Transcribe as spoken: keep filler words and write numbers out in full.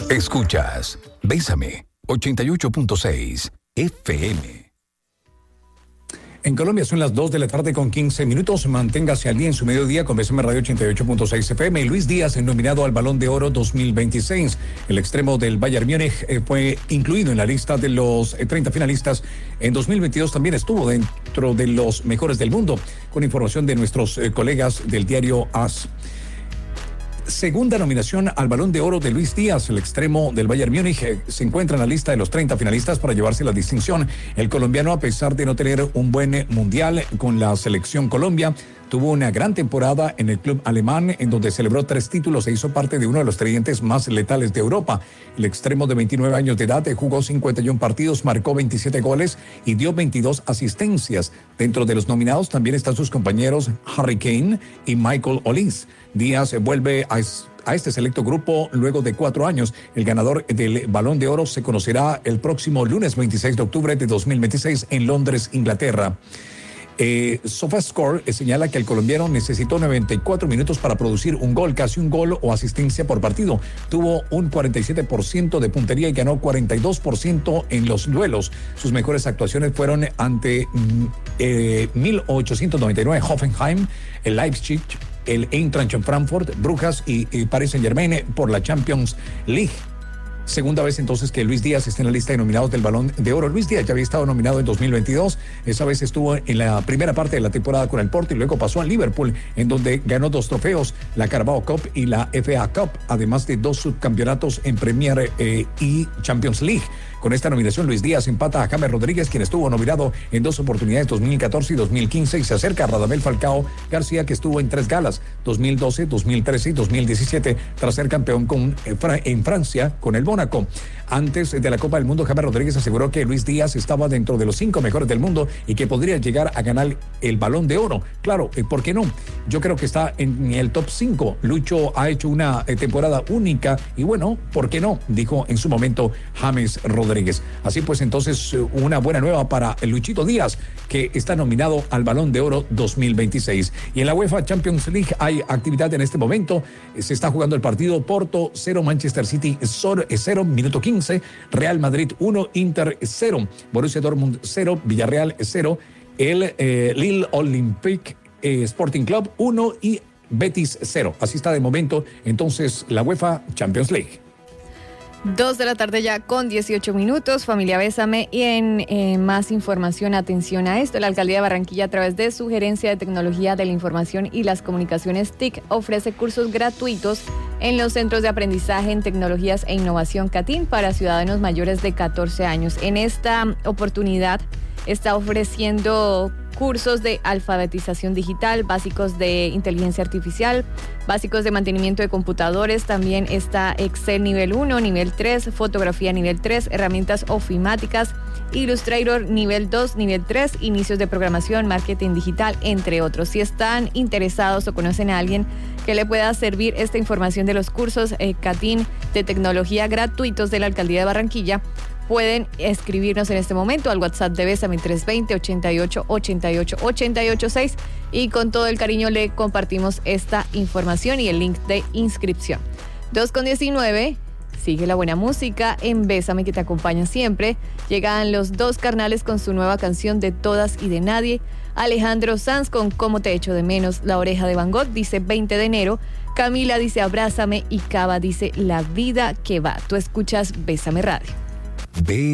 Escuchas Bésame ochenta y ocho punto seis F M. En Colombia son las dos de la tarde con quince minutos. Manténgase al día en su mediodía con Bésame Radio ochenta y ocho punto seis F M. Luis Díaz, nominado al Balón de Oro dos mil veintiséis. El extremo del Bayern Múnich eh, fue incluido en la lista de los eh, treinta finalistas. En dos mil veintidós también estuvo dentro de los mejores del mundo, con información de nuestros eh, colegas del diario A S. Segunda nominación al Balón de Oro de Luis Díaz, el extremo del Bayern Múnich, eh, se encuentra en la lista de los treinta finalistas para llevarse la distinción. El colombiano, a pesar de no tener un buen mundial con la selección Colombia, tuvo una gran temporada en el club alemán, en donde celebró tres títulos e hizo parte de uno de los tridentes más letales de Europa. El extremo de veintinueve años de edad jugó cincuenta y uno partidos, marcó veintisiete goles y dio veintidós asistencias. Dentro de los nominados también están sus compañeros Harry Kane y Michael Olise. Díaz vuelve a a este selecto grupo luego de cuatro años. El ganador del Balón de Oro se conocerá el próximo lunes veintiséis de octubre de dos mil veintiséis en Londres, Inglaterra. Eh, SofaScore eh, señala que el colombiano necesitó noventa y cuatro minutos para producir un gol, casi un gol o asistencia por partido. Tuvo un cuarenta y siete por ciento de puntería y ganó cuarenta y dos por ciento en los duelos. Sus mejores actuaciones fueron ante eh, mil ochocientos noventa y nueve Hoffenheim, el Leipzig, el Eintracht Frankfurt, Brujas y, y Paris Saint-Germain por la Champions League. Segunda vez entonces que Luis Díaz está en la lista de nominados del Balón de Oro. Luis Díaz ya había estado nominado en dos mil veintidós. Esa vez estuvo en la primera parte de la temporada con el Porto y luego pasó al Liverpool, en donde ganó dos trofeos, la Carabao Cup y la F A Cup, además de dos subcampeonatos en Premier eh, y Champions League. Con esta nominación, Luis Díaz empata a James Rodríguez, quien estuvo nominado en dos oportunidades, dos mil catorce y dos mil quince, y se acerca a Radamel Falcao García, que estuvo en tres galas, dos mil doce, dos mil trece y dos mil diecisiete, tras ser campeón con, en Francia con el Mónaco. Antes de la Copa del Mundo, James Rodríguez aseguró que Luis Díaz estaba dentro de los cinco mejores del mundo y que podría llegar a ganar el Balón de Oro. Claro, ¿por qué no? Yo creo que está en el top cinco. Lucho ha hecho una temporada única y bueno, ¿por qué no? Dijo en su momento James Rodríguez. Así pues, entonces, una buena nueva para Luchito Díaz, que está nominado al Balón de Oro dos mil veintiséis. Y en la UEFA Champions League hay actividad en este momento. Se está jugando el partido Porto cero, Manchester City cero, minuto quince, Real Madrid uno, Inter cero, Borussia Dortmund cero, Villarreal cero, el eh, Lille Olympique eh, Sporting Club uno y Betis cero. Así está de momento entonces la UEFA Champions League. Dos de la tarde ya con dieciocho minutos, familia Bésame, y en eh, más información, atención a esto, la Alcaldía de Barranquilla, a través de su Gerencia de Tecnología de la Información y las Comunicaciones T I C, ofrece cursos gratuitos en los centros de aprendizaje en tecnologías e innovación CATIN para ciudadanos mayores de catorce años. En esta oportunidad está ofreciendo cursos de alfabetización digital, básicos de inteligencia artificial, básicos de mantenimiento de computadores, también está Excel nivel uno, nivel tres, fotografía nivel tres, herramientas ofimáticas, Illustrator nivel dos, nivel tres, inicios de programación, marketing digital, entre otros. Si están interesados o conocen a alguien que le pueda servir esta información de los cursos eh, CATIN de tecnología gratuitos de la Alcaldía de Barranquilla, pueden escribirnos en este momento al WhatsApp de Bésame tres dos cero, ochenta y ocho, ochenta y ocho, ochenta y ocho seis y con todo el cariño le compartimos esta información y el link de inscripción. dos con diecinueve, sigue la buena música en Bésame, que te acompaña siempre. Llegan los Dos Carnales con su nueva canción De Todas y de Nadie. Alejandro Sanz con Cómo te echo de menos. La Oreja de Van Gogh dice veinte de enero. Camila dice Abrázame y Cava dice La vida que va. Tú escuchas Bésame Radio. Ve